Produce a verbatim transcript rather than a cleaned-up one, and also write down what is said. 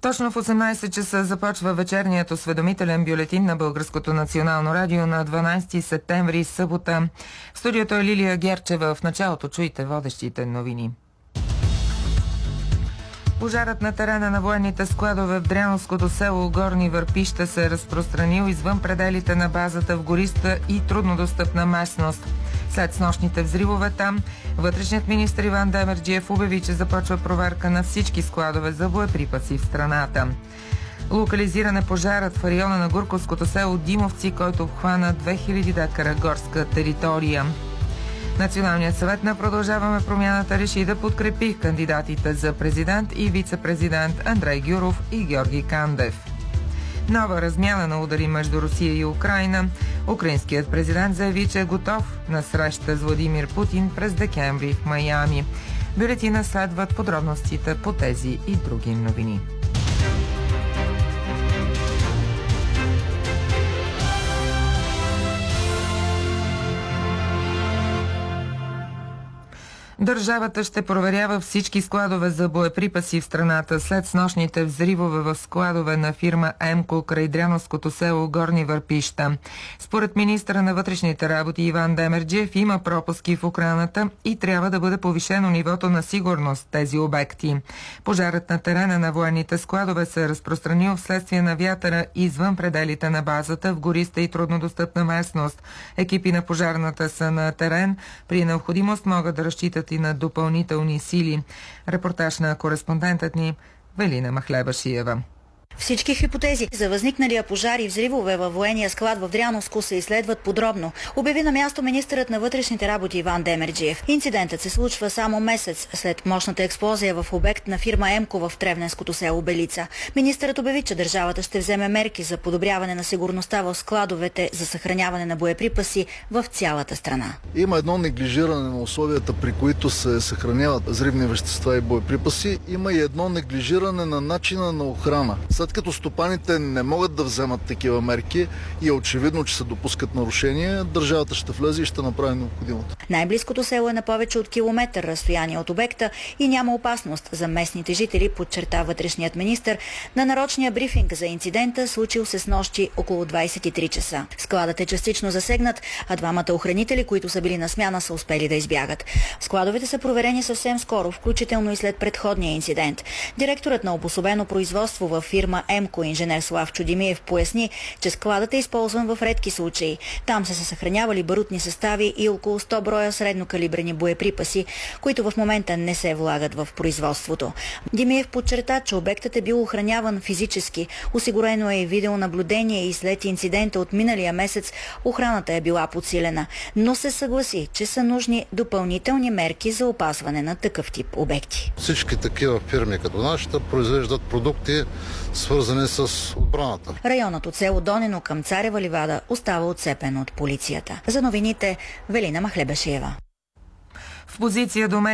Точно в осемнайсет часа започва вечерният осведомителен бюлетин на Българското национално радио на дванайсети септември, събота. В студиото е Лилия Герчева. В началото чуйте водещите новини. Пожарът на терена на военните складове в Дряновското село Горни Върпища се е разпространил извън пределите на базата в гориста и труднодостъпна местност. След снощните взривове там, вътрешният министър Иван Демерджиев обяви, че започва проверка на всички складове за боеприпаси в страната. Локализиран е пожарът в района на Гурковското село Димовци, който обхвана две хиляди декара горска територия. Националният съвет на Продължаваме промяната реши да подкрепи кандидатите за президент и вице-президент Андрей Гюров и Георги Кандев. Нова размяна на удари между Русия и Украйна. Украинският президент заяви, че е готов на среща с Владимир Путин през декември в Майами. Бюлетина следват подробностите по тези и други новини. Държавата ще проверява всички складове за боеприпаси в страната след снощните взривове в складове на фирма Емко край Дряновското село Горни Върпища. Според министъра на вътрешните работи Иван Демерджиев има пропуски в охраната и трябва да бъде повишено нивото на сигурност тези обекти. Пожарът на терена на военните складове се е разпространил вследствие на вятъра извън пределите на базата в гориста и труднодостъпна местност. Екипи на пожарната са на терен. При необходимост могат да разчитат и на допълнителни сили. Репортаж на кореспондентът ни Велина Махлебашиева. Всички хипотези за възникналия пожар и взривове във военния склад в Дряновско се изследват подробно, обяви на място министърът на вътрешните работи Иван Демерджиев. Инцидентът се случва само месец след мощната експлозия в обект на фирма Емко в Тревненското село Белица. Министърът обяви, че държавата ще вземе мерки за подобряване на сигурността в складовете за съхраняване на боеприпаси в цялата страна. Има едно неглижиране на условията, при които се съхраняват взривни вещества и боеприпаси. Има и едно неглижиране на начина на охрана. След като стопаните не могат да вземат такива мерки и е очевидно, че се допускат нарушения, държавата ще влезе и ще направи необходимото. Най-близкото село е на повече от километър разстояние от обекта и няма опасност за местните жители, подчерта вътрешният министър на нарочния брифинг за инцидента, случил се снощи около двайсет и три часа. Складът е частично засегнат, а двамата охранители, които са били на смяна, са успели да избягат. Складовете са проверени съвсем скоро, включително и след предходния инцидент. Директорът на обособено производство във фирма Емко, инженер Славчо Димиев, поясни, че складът е използван в редки случаи. Там са се съхранявали барутни състави и около сто броя среднокалибрени боеприпаси, които в момента не се влагат в производството. Димиев подчерта, че обектът е бил охраняван физически. Осигурено е и видеонаблюдение и след инцидента от миналия месец охраната е била подсилена. Но се съгласи, че са нужни допълнителни мерки за опазване на такъв тип обекти. Всички такива фирми като нашата произвеждат продукти, свързани с отбраната. Районът от село Донено към Царева ливада остава отцепен от полицията. За новините Велина Махлебашиева. В позиция до